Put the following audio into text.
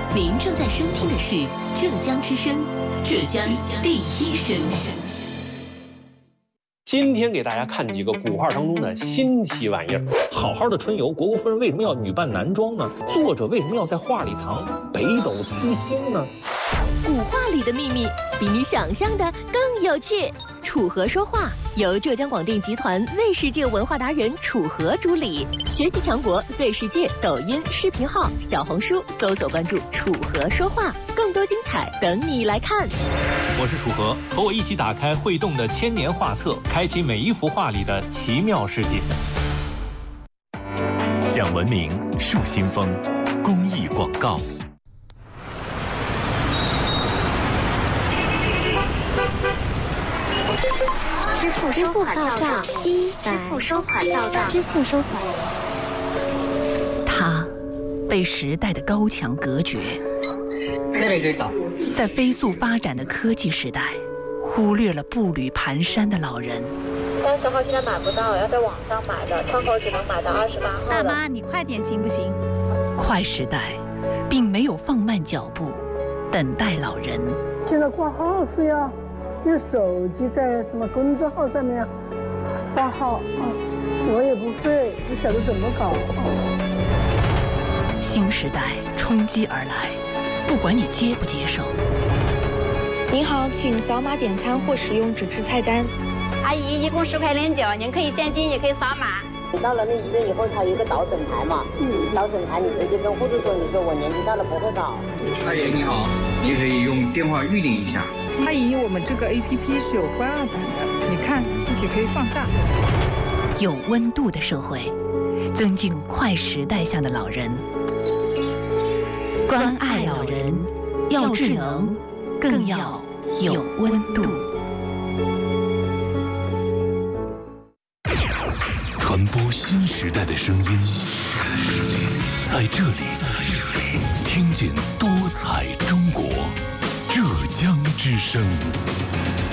您正在收听的是浙江之声，浙江第一声。 今天给大家看几个古画当中的新奇玩意儿。 好好的春游，虢国夫人为什么要女扮男装呢？作者为什么要在画里藏北斗七星呢？ 古画里的秘密比你想象的更有趣。楚河说话由浙江广电集团 Z 世界文化达人楚河主理，学习强国 Z 世界抖音视频号、小红书搜索关注楚河说话，更多精彩等你来看。 我是楚河，和我一起打开会动的千年画册，开启每一幅画里的奇妙世界。 讲文明树新风，公益广告。 支付收款到账100，支付收款到账，支付收款。 他被时代的高墙隔绝， 那边可以扫。 在飞速发展的科技时代，忽略了步履蹒跚的老人。 30号现在买不到，要在网上买的，窗口只能买到28号的。 大妈，你快点行不行？ 快时代并没有放慢脚步，等待老人。 现在挂号是要用手机在什么公众号上面挂号啊，我也不会，不晓得怎么搞啊。 新时代冲击而来，不管你接不接受。 您好，请扫码点餐或使用纸质菜单。 阿姨，一共10块09，您可以现金，也可以扫码。 你到了那医院以后，它有个导诊台嘛，导诊台你直接跟护士说，你说我年纪大了不会搞。 阿姨你好，你可以用电话预定一下。 阿姨，我们这个 APP 是有关2版的，你看字体可以放大。 有温度的社会，尊敬快时代下的老人，关爱老人，要智能，更要有温度。 传播新时代的声音，在这里听见多彩中国，浙江之声。